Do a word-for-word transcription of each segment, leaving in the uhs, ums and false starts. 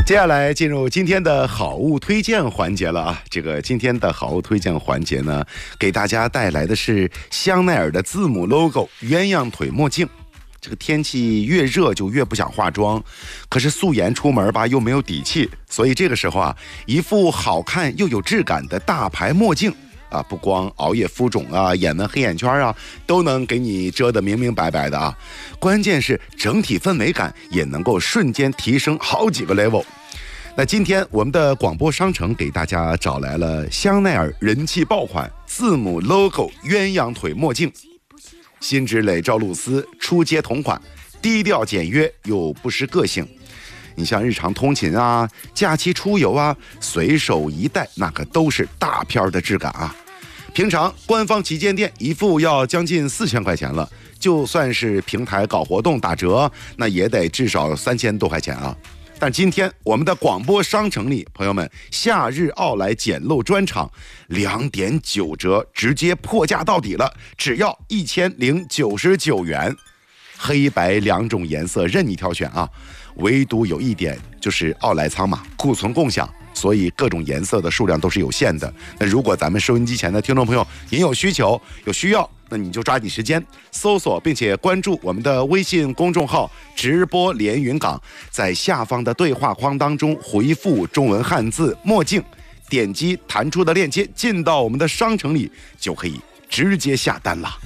接下来进入今天的好物推荐环节了啊！这个今天的好物推荐环节呢，给大家带来的是香奈儿的字母 logo 鸳鸯腿墨镜。这个天气越热就越不想化妆，可是素颜出门吧又没有底气，所以这个时候啊，一副好看又有质感的大牌墨镜啊，不光熬夜浮肿啊、眼纹黑眼圈啊，都能给你遮得明明白白的啊。关键是整体氛围感也能够瞬间提升好几个 level。那今天我们的广播商城给大家找来了香奈儿人气爆款字母 logo 鸳鸯腿墨镜，新之蕾赵露思出街同款，低调简约又不失个性。你像日常通勤啊、假期出游啊，随手一戴，那可都是大片的质感啊。平常官方旗舰店一副要将近四千块钱了，就算是平台搞活动打折，那也得至少三千多块钱啊。但今天我们的广播商城里，朋友们，夏日奥莱捡漏专场，两点九折，直接破价到底了，只要一千零九十九元，黑白两种颜色任你挑选啊。唯独有一点就是奥莱仓嘛，库存共享，所以各种颜色的数量都是有限的。那如果咱们收音机前的听众朋友您有需求、有需要，那你就抓紧时间搜索并且关注我们的微信公众号直播连云港，在下方的对话框当中回复中文汉字墨镜，点击弹出的链接进到我们的商城里，就可以直接下单了。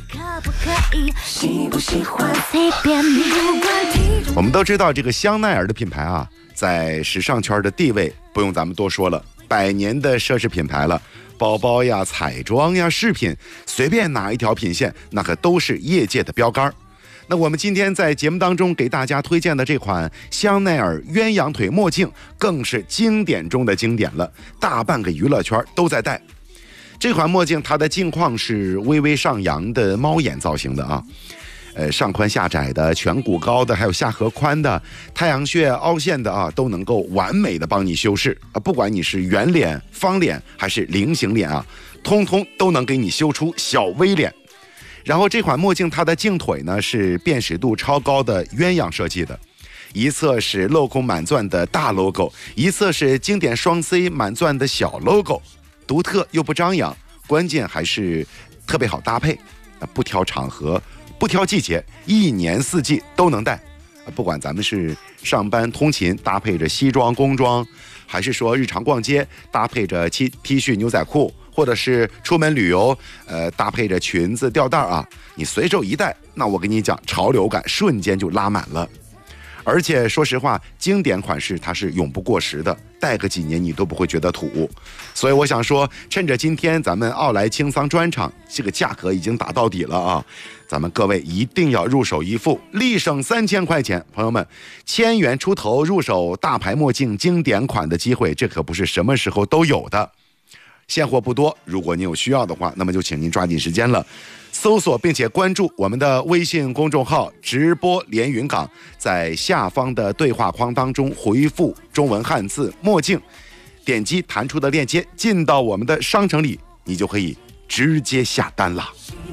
我们都知道这个香奈儿的品牌啊，在时尚圈的地位不用咱们多说了，百年的奢侈品牌了，包包呀、彩妆呀、饰品，随便哪一条品线，那可都是业界的标杆。那我们今天在节目当中给大家推荐的这款香奈儿鸳鸯腿墨镜，更是经典中的经典了，大半个娱乐圈都在戴。这款墨镜它的镜框是微微上扬的猫眼造型的啊，呃，上宽下窄的、颧骨高的，还有下颌宽的、太阳穴凹陷的啊，都能够完美的帮你修饰啊。不管你是圆脸、方脸还是菱形脸啊，通通都能给你修出小 V 脸。然后这款墨镜它的镜腿呢是辨识度超高的鸳鸯设计的，一侧是镂空满钻的大 logo， 一侧是经典双 C 满钻的小 logo， 独特又不张扬，关键还是特别好搭配，不挑场合，不挑季节，一年四季都能戴。不管咱们是上班通勤搭配着西装工装，还是说日常逛街搭配着 T T 恤牛仔裤，或者是出门旅游呃搭配着裙子吊带啊，你随手一戴，那我跟你讲，潮流感瞬间就拉满了。而且说实话，经典款式它是永不过时的，戴个几年你都不会觉得土。所以我想说，趁着今天咱们奥莱清仓专场，这个价格已经打到底了啊，咱们各位一定要入手一副，立省三千块钱。朋友们，千元出头入手大牌墨镜经典款的机会，这可不是什么时候都有的。现货不多，如果您有需要的话，那么就请您抓紧时间了，搜索并且关注我们的微信公众号直播连云港，在下方的对话框当中回复中文汉字墨镜，点击弹出的链接进到我们的商城里，你就可以直接下单了。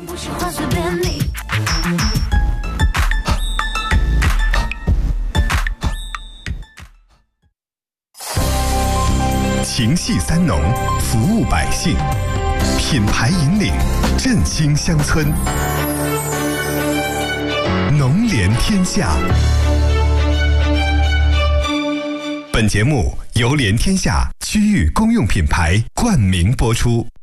情系三农，服务百姓，品牌引领，振兴乡村，农联天下。本节目由联天下区域公用品牌冠名播出。